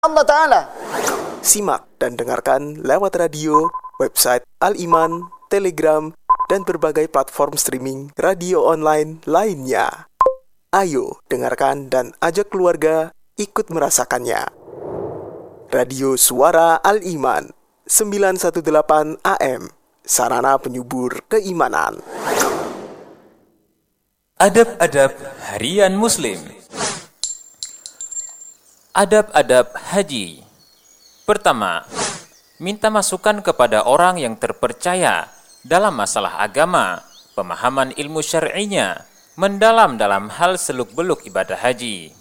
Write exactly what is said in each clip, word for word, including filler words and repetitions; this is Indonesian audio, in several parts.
Allah Ta'ala. Simak dan dengarkan lewat radio, website Al-Iman, Telegram, dan berbagai platform streaming radio online lainnya. Ayo dengarkan dan ajak keluarga ikut merasakannya. Radio Suara Al-Iman sembilan satu delapan A M, sarana penyubur keimanan. Adab-adab harian Muslim. Adab-adab haji. Pertama, minta masukan kepada orang yang terpercaya dalam masalah agama, pemahaman ilmu syar'inya, mendalam dalam hal seluk-beluk ibadah haji.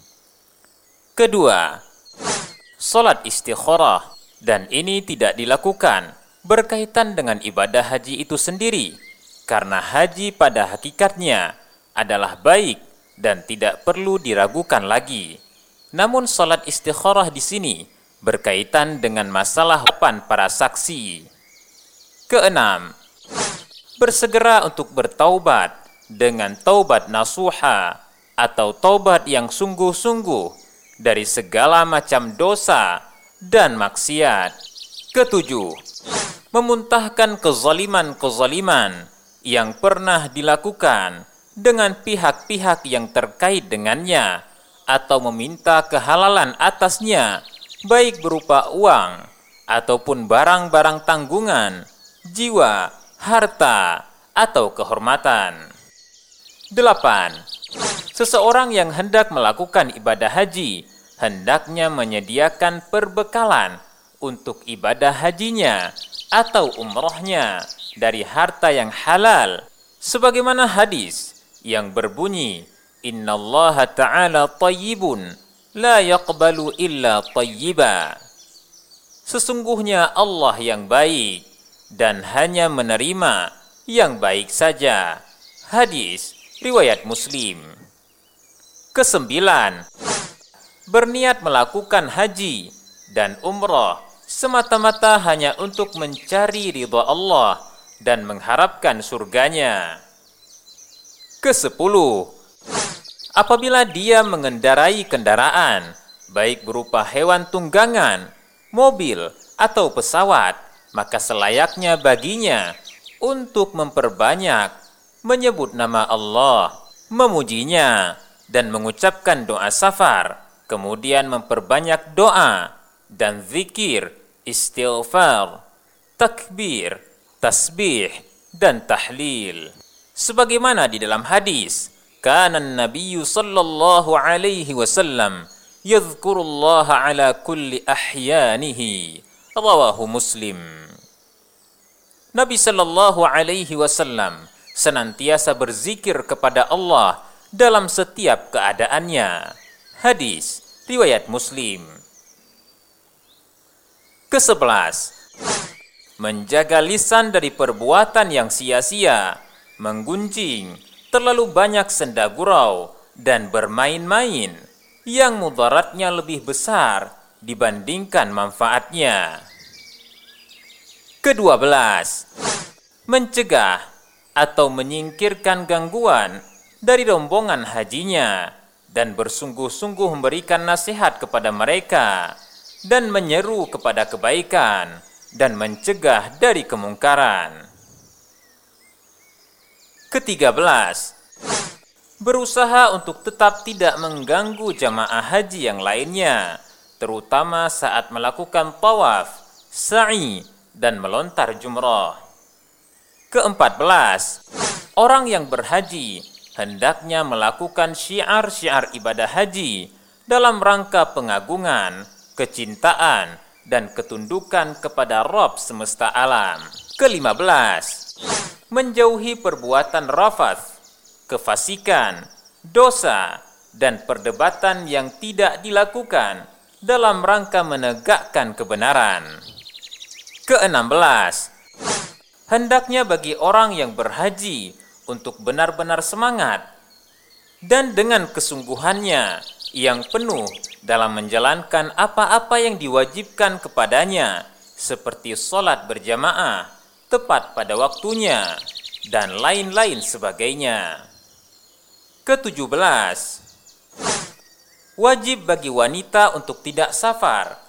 Kedua, salat istikharah, dan ini tidak dilakukan berkaitan dengan ibadah haji itu sendiri, karena haji pada hakikatnya adalah baik dan tidak perlu diragukan lagi. Namun salat istikharah di sini berkaitan dengan masalah hadapan para saksi. Keenam, bersegera untuk bertaubat dengan taubat nasuha atau taubat yang sungguh-sungguh dari segala macam dosa dan maksiat. Ketujuh, memuntahkan kezaliman-kezaliman yang pernah dilakukan dengan pihak-pihak yang terkait dengannya atau meminta kehalalan atasnya, baik berupa uang ataupun barang-barang tanggungan, jiwa, harta, atau kehormatan. Delapan, seseorang yang hendak melakukan ibadah haji hendaknya menyediakan perbekalan untuk ibadah hajinya atau umrohnya dari harta yang halal, sebagaimana hadis yang berbunyi, Innallaha ta'ala tayyibun, la yaqbalu illa tayyiba. Sesungguhnya Allah yang baik dan hanya menerima yang baik saja. Hadis riwayat Muslim. Kesembilan, berniat melakukan haji dan umrah semata-mata hanya untuk mencari ridha Allah dan mengharapkan surganya. Kesepuluh, apabila dia mengendarai kendaraan, baik berupa hewan tunggangan, mobil, atau pesawat, maka selayaknya baginya untuk memperbanyak menyebut nama Allah, memujinya, dan mengucapkan doa safar, kemudian memperbanyak doa dan zikir, istighfar, takbir, tasbih, dan tahlil. Sebagaimana di dalam hadis, kana an-nabiyyu sallallahu alaihi wasallam yadhkurullaha ala kulli ahyanihi, rawahu Muslim. Nabi sallallahu alaihi wasallam senantiasa berzikir kepada Allah dalam setiap keadaannya. Hadis riwayat Muslim. Kesebelas, menjaga lisan dari perbuatan yang sia-sia, menggunjing, terlalu banyak senda gurau, dan bermain-main yang mudaratnya lebih besar dibandingkan manfaatnya. Kedua belas, mencegah atau menyingkirkan gangguan dari rombongan hajinya dan bersungguh-sungguh memberikan nasihat kepada mereka dan menyeru kepada kebaikan dan mencegah dari kemungkaran. Ketiga belas, berusaha untuk tetap tidak mengganggu jamaah haji yang lainnya, terutama saat melakukan tawaf, sa'i, dan melontar jumrah. Keempat belas, orang yang berhaji hendaknya melakukan syiar-syiar ibadah haji dalam rangka pengagungan, kecintaan, dan ketundukan kepada Rabb semesta alam. Kelima belas, menjauhi perbuatan rafath, kefasikan, dosa, dan perdebatan yang tidak dilakukan dalam rangka menegakkan kebenaran. Keenam belas, hendaknya bagi orang yang berhaji untuk benar-benar semangat dan dengan kesungguhannya yang penuh dalam menjalankan apa-apa yang diwajibkan kepadanya, seperti sholat berjamaah tepat pada waktunya, dan lain-lain sebagainya. Ketujuh belas, wajib bagi wanita untuk tidak safar